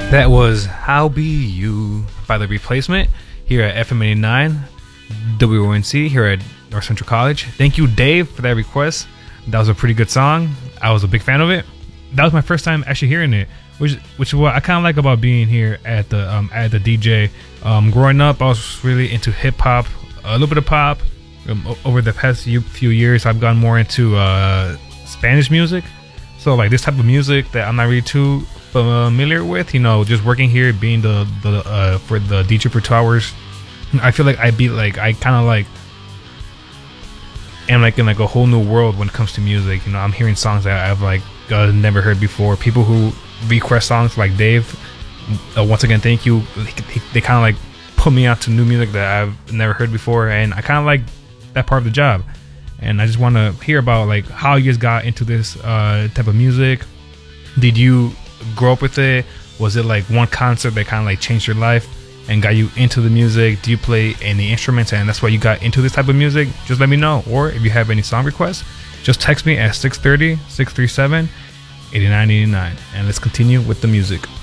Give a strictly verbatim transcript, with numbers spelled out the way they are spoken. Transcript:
That was How Be You by The Replacement here at F M eighty-nine W O N C here at North Central College. Thank you, Dave, for that request. That was a pretty good song. I was a big fan of it. That was my first time actually hearing it, which which is what I kind of like about being here at the um, at the D J. Um, growing up, I was really into hip hop, a little bit of pop. Um, over the past few, few years, I've gone more into uh, Spanish music. So like this type of music that I'm not really too familiar with, you know, just working here, being the the uh, for the D J for two hours, I feel like I be like I kind of like am like in like a whole new world when it comes to music. You know, I'm hearing songs that I've like uh, never heard before. People who request songs like Dave, uh, once again, thank you. They, they kind of like put me out to new music that I've never heard before, and I kind of like that part of the job. And I just want to hear about like how you guys got into this uh, type of music. Did you grow up with it? Was it like one concert that kind of like changed your life and got you into the music? Do you play any instruments and that's why you got into this type of music? Just let me know. Or if you have any song requests, just text me at six three zero, six three seven, eight nine eight nine, and let's continue with the music.